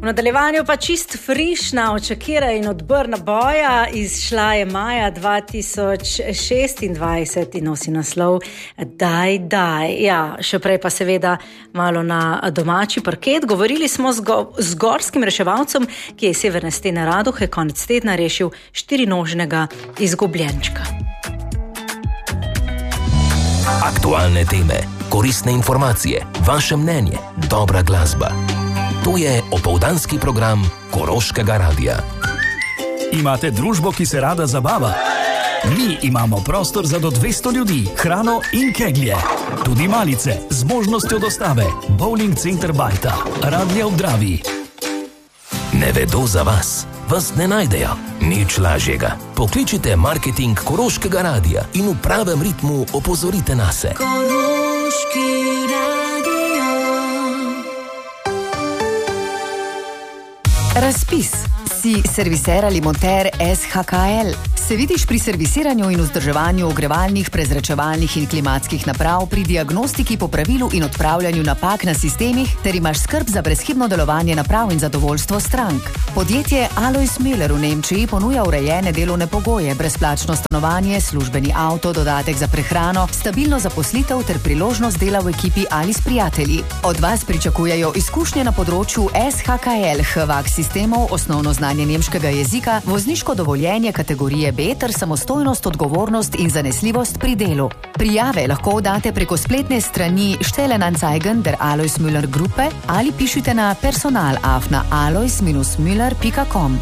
V nadaljevanju pa čist frišna očekira in odbrna boja. Izšla je maja 2026 in nosi naslov Daj. Ja, še prej pa seveda malo na domači parket. Govorili smo z gorskim reševalcem, ki je iz severne stene Radohe konec tedna rešil 4-nožnega izgubljenčka. Aktualne teme, koristne informacije, vaše mnenje, dobra glasba. To je opoldanski program Koroškega radia. Imate družbo, ki se rada zabava? Mi imamo prostor za do 200 ljudi, hrano in keglje. Tudi malice z možnostjo dostave. Bowling Center Bajta, Radlje ob Dravi. Ne vedo za vas, vas ne najdejo. Nič lažjega. Pokličite marketing Koroškega radia in v pravem ritmu opozorite nase. Koroški radio. Razpis. Si serviser ali monter SHKL? Se vidiš pri servisiranju in vzdrževanju ogrevalnih, prezračevalnih in klimatskih naprav, pri diagnostiki, popravilu in odpravljanju napak na sistemih, ter imaš skrb za brezhibno delovanje naprav in zadovoljstvo strank. Podjetje Alois Müller v Nemčiji ponuja urejene delovne pogoje, brezplačno stanovanje, službeni avto, dodatek za prehrano, stabilno zaposlitev ter priložnost dela v ekipi ali s prijatelji. Od vas pričakujejo izkušnje na področju SHKL, HVAC sistemov, osnovno znanje nemškega jezika, vozniško dovoljenje kategorije B ter samostojnost, odgovornost in zanesljivost pri delu. Prijave lahko oddate preko spletne strani Stellenanzeigen der Alois Müller Gruppe ali pišite na personal@alois-müller.com.